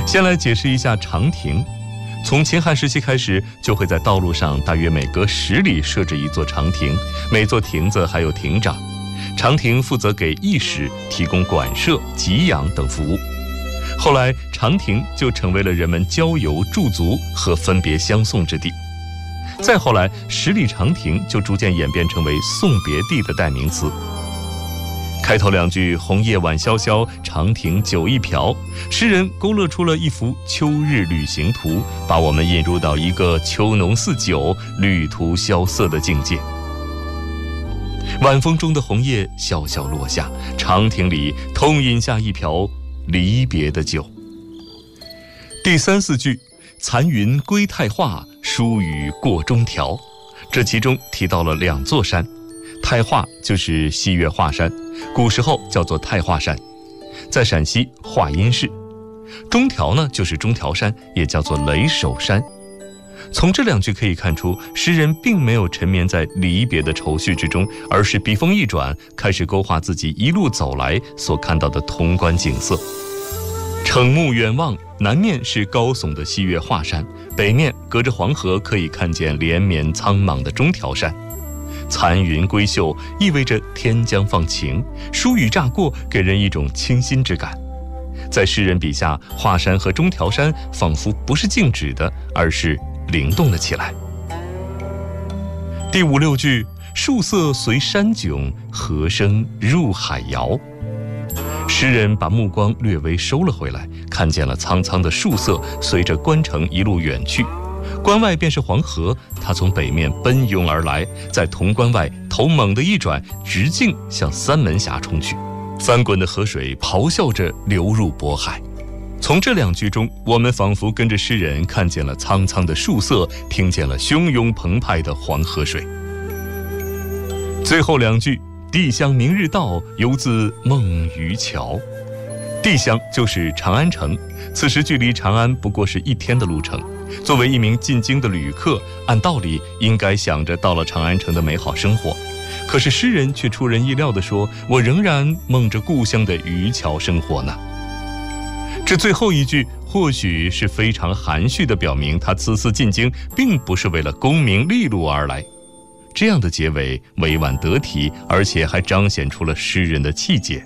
先来解释一下长亭。从秦汉时期开始，就会在道路上大约每隔10里设置一座长亭，每座亭子还有亭长。长亭负责给驿使提供馆舍、给养等服务。后来，长亭就成为了人们郊游、驻足和分别相送之地。再后来，10里长亭就逐渐演变成为送别地的代名词。开头2句“红叶晚萧萧，长亭酒一瓢”，诗人勾勒出了一幅秋日旅行图，把我们引入到一个秋浓似酒、旅途萧瑟的境界。晚风中的红叶萧萧落下，长亭里痛饮下一瓢离别的酒。第3、4句“残云归太化，疏雨过中条”，这其中提到了2座山。太化就是西岳华山，古时候叫做太化山，在陕西华阴市。中条呢，就是中条山，也叫做雷首山。从这2句可以看出，诗人并没有沉湎在离别的愁绪之中，而是笔锋一转，开始勾画自己一路走来所看到的潼关景色。骋目远望，南面是高耸的西岳华山，北面隔着黄河可以看见连绵苍茫的中条山。残云归岫意味着天将放晴，疏雨乍过，给人一种清新之感。在诗人笔下，华山和中条山仿佛不是静止的，而是灵动了起来。第5、6句“树色随山迥，河声入海遥”，诗人把目光略微收了回来，看见了苍苍的树色随着关城一路远去。关外便是黄河，它从北面奔涌而来，在潼关外头猛地一转，直径向三门峡冲去。翻滚的河水咆哮着流入渤海。从这2句中，我们仿佛跟着诗人看见了苍苍的树色，听见了汹涌澎湃的黄河水。最后2句“帝乡明日到，犹自梦渔桥”。帝乡就是长安城，此时距离长安不过是1天的路程。作为一名进京的旅客，按道理应该想着到了长安城的美好生活，可是诗人却出人意料地说：“我仍然梦着故乡的渔桥生活呢。”这最后1句或许是非常含蓄地表明，他此次进京并不是为了功名利禄而来。这样的结尾委婉得体，而且还彰显出了诗人的气节。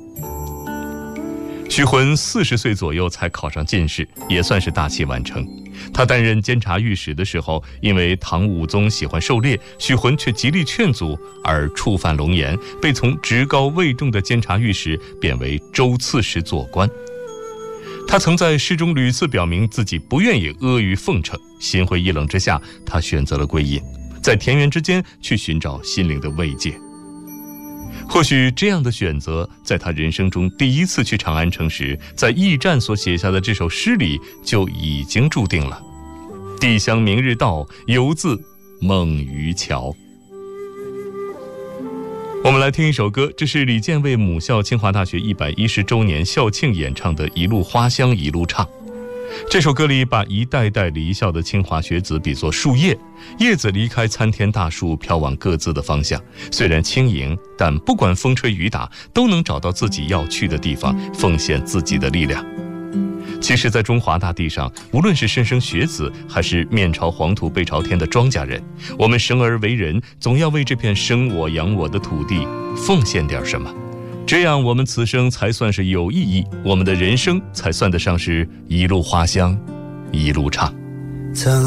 徐浑40岁左右才考上进士，也算是大器晚成。他担任监察御史的时候，因为唐武宗喜欢狩猎，徐浑却极力劝阻，而触犯龙颜，被从职高位重的监察御史贬为州刺史做官。他曾在诗中屡次表明自己不愿意阿谀奉承，心灰意冷之下，他选择了归隐，在田园之间去寻找心灵的慰藉。或许这样的选择，在他人生中第1次去长安城时，在驿站所写下的这首诗里就已经注定了。帝乡明日到，犹自梦渔桥。我们来听一首歌，这是李健为母校清华大学110周年校庆演唱的《一路花香一路唱》。这首歌里把一代代离校的清华学子比作树叶，叶子离开参天大树，飘往各自的方向。虽然轻盈，但不管风吹雨打，都能找到自己要去的地方，奉献自己的力量。其实在中华大地上，无论是莘莘学子，还是面朝黄土背朝天的庄稼人，我们生而为人，总要为这片生我养我的土地奉献点什么，这样我们此生才算是有意义，我们的人生才算得上是一路花香一路唱。